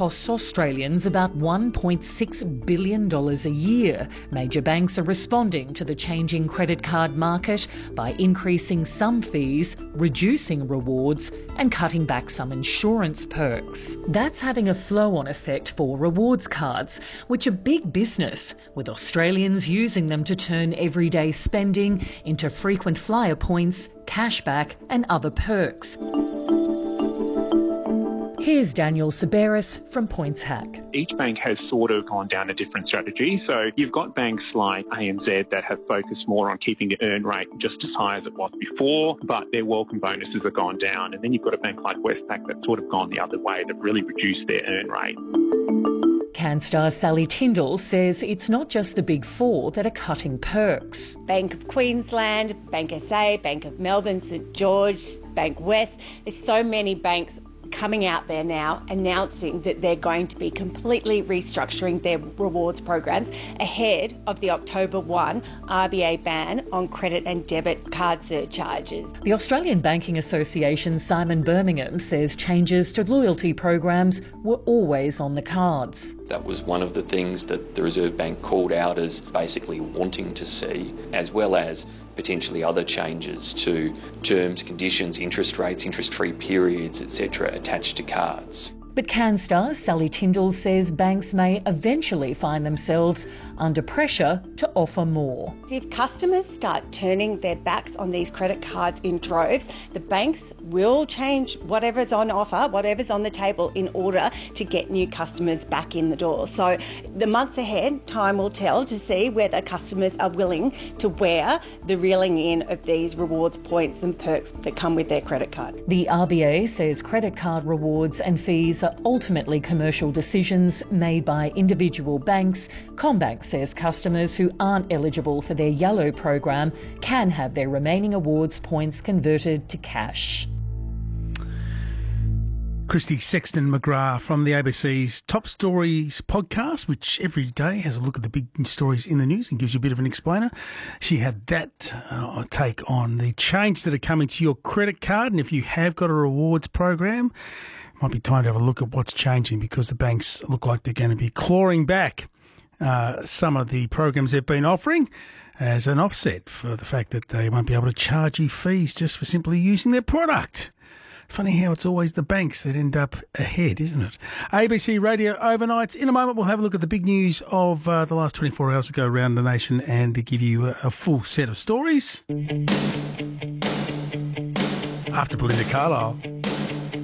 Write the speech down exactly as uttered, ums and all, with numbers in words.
costs Australians about one point six billion dollars a year. Major banks are responding to the changing credit card market by increasing some fees, reducing rewards and cutting back some insurance perks. That's having a flow-on effect for rewards cards, which are big business, with Australians using them to turn everyday spending into frequent flyer points, cashback and other perks. Here's Daniel Saberis from Points Hack. Each bank has sort of gone down a different strategy. So you've got banks like A N Z that have focused more on keeping the earn rate just as high as it was before, but their welcome bonuses have gone down. And then you've got a bank like Westpac that's sort of gone the other way, that really reduced their earn rate. CanStar Sally Tindall says it's not just the big four that are cutting perks. Bank of Queensland, Bank S A, Bank of Melbourne, St George, Bank West. There's so many banks coming out there now announcing that they're going to be completely restructuring their rewards programs ahead of the October first R B A ban on credit and debit card surcharges. The Australian Banking Association's Simon Birmingham says changes to loyalty programs were always on the cards. That was one of the things that the Reserve Bank called out as basically wanting to see, as well as potentially other changes to terms, conditions, interest rates, interest-free periods, et cetera attached to cards. But CanStar's Sally Tindall says banks may eventually find themselves under pressure to offer more. If customers start turning their backs on these credit cards in droves, the banks will change whatever's on offer, whatever's on the table, in order to get new customers back in the door. So the months ahead, time will tell to see whether customers are willing to wear the reeling in of these rewards points and perks that come with their credit card. The R B A says credit card rewards and fees are ultimately commercial decisions made by individual banks. CommBank says customers who aren't eligible for their yellow program can have their remaining awards points converted to cash. Christy Sexton McGrath from the A B C's Top Stories podcast, which every day has a look at the big stories in the news and gives you a bit of an explainer. She had that uh, take on the changes that are coming to your credit card, and if you have got a rewards program, it might be time to have a look at what's changing, because the banks look like they're going to be clawing back uh, some of the programs they've been offering as an offset for the fact that they won't be able to charge you fees just for simply using their product. Funny how it's always the banks that end up ahead, isn't it? A B C Radio Overnights. In a moment, we'll have a look at the big news of uh, the last twenty-four hours. We'll go around the nation and to give you a, a full set of stories. After Belinda Carlisle.